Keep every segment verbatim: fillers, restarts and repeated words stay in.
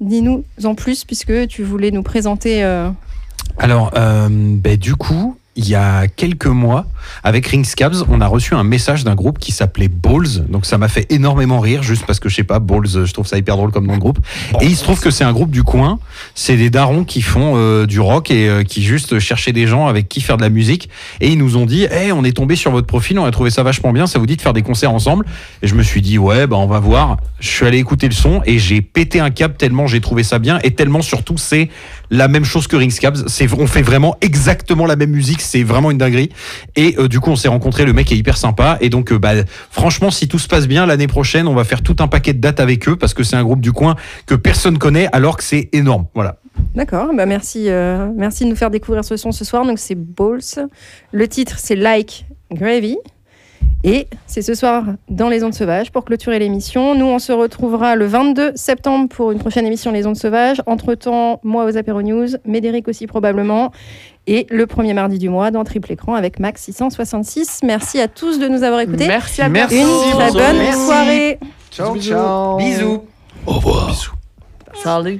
dis-nous en plus, puisque tu voulais nous présenter... Euh... Alors, euh, bah, du coup... Il y a quelques mois, avec Ringscabs, on a reçu un message d'un groupe qui s'appelait Balls. Donc ça m'a fait énormément rire, juste parce que je sais pas, Balls, je trouve ça hyper drôle comme nom de groupe. Et il se trouve que c'est un groupe du coin. C'est des darons qui font euh, du rock et euh, qui juste cherchaient des gens avec qui faire de la musique. Et ils nous ont dit, hey, on est tombé sur votre profil, on a trouvé ça vachement bien. Ça vous dit de faire des concerts ensemble? Et je me suis dit, ouais, bah on va voir. Je suis allé écouter le son et j'ai pété un câble tellement j'ai trouvé ça bien et tellement surtout c'est la même chose que Ringscabs. C'est, on fait vraiment exactement la même musique. C'est vraiment une dinguerie. Et euh, du coup, on s'est rencontrés. Le mec est hyper sympa. Et donc, euh, bah, franchement, si tout se passe bien, l'année prochaine, on va faire tout un paquet de dates avec eux parce que c'est un groupe du coin que personne connaît alors que c'est énorme. Voilà. D'accord. Bah merci, euh, merci de nous faire découvrir ce son ce soir. Donc, c'est Balls. Le titre, c'est Like Gravy. Et c'est ce soir dans Les Ondes Sauvages pour clôturer l'émission. Nous, on se retrouvera le vingt-deux septembre pour une prochaine émission Les Ondes Sauvages. Entre-temps, moi aux Apéro News, Médéric aussi probablement. Et le premier mardi du mois dans Triple Écran avec Max six cent soixante-six. Merci à tous de nous avoir écoutés. Merci à vous. Une très bonne Merci. soirée. Ciao, ciao. Bisous. Au revoir. Bisous. Salut.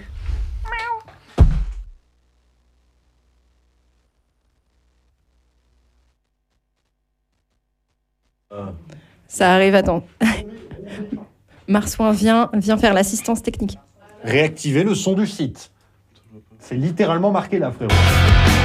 Ça arrive, attends. Marsouin, viens, viens faire l'assistance technique. Réactivez le son du site. C'est littéralement marqué là, frérot.